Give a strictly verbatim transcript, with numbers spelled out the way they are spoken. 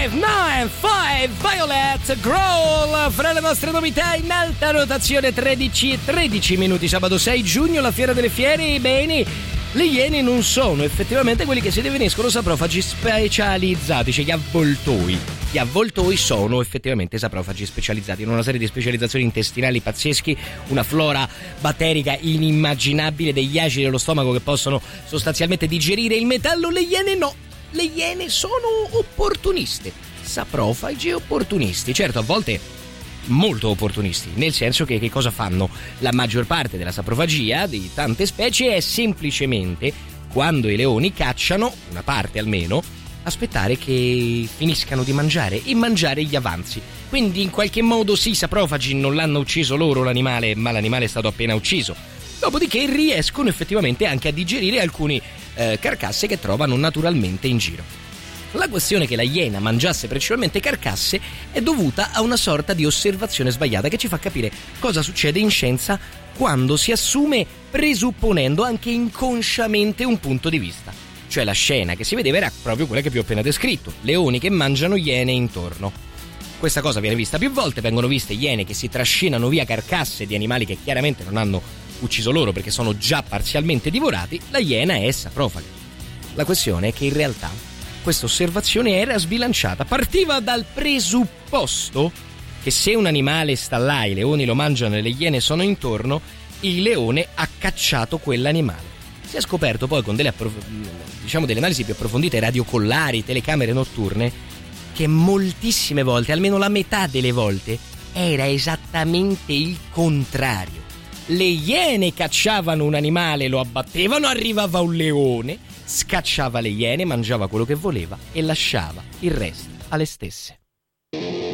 nove cinque Violet Growl fra le nostre novità in alta rotazione. Tredici e tredici minuti, sabato sei giugno, la fiera delle fiere. Bene, le iene non sono effettivamente quelli che si definiscono saprofagi specializzati, cioè gli avvoltoi. Gli avvoltoi sono effettivamente saprofagi specializzati in una serie di specializzazioni intestinali pazzeschi, una flora batterica inimmaginabile, degli acidi dello stomaco che possono sostanzialmente digerire il metallo. Le iene no, le iene sono opportuniste, saprofagi opportunisti, certo a volte molto opportunisti, nel senso che che cosa fanno? La maggior parte della saprofagia di tante specie è semplicemente, quando i leoni cacciano, una parte almeno, aspettare che finiscano di mangiare e mangiare gli avanzi. Quindi in qualche modo sì, i saprofagi non l'hanno ucciso loro l'animale, ma l'animale è stato appena ucciso. Dopodiché riescono effettivamente anche a digerire alcune eh, carcasse che trovano naturalmente in giro. La questione che la iena mangiasse principalmente carcasse è dovuta a una sorta di osservazione sbagliata che ci fa capire cosa succede in scienza quando si assume presupponendo anche inconsciamente un punto di vista. Cioè la scena che si vedeva era proprio quella che vi ho appena descritto, leoni che mangiano iene intorno. Questa cosa viene vista più volte, vengono viste iene che si trascinano via carcasse di animali che chiaramente non hanno ucciso loro perché sono già parzialmente divorati. La iena è saprofaga. La questione è che in realtà questa osservazione era sbilanciata, partiva dal presupposto che se un animale sta là, i leoni lo mangiano e le iene sono intorno, il leone ha cacciato quell'animale. Si è scoperto poi con delle, approf- diciamo delle analisi più approfondite, radiocollari, telecamere notturne, che moltissime volte, almeno la metà delle volte, era esattamente il contrario. Le iene cacciavano un animale, lo abbattevano, arrivava un leone, scacciava le iene, mangiava quello che voleva e lasciava il resto alle stesse.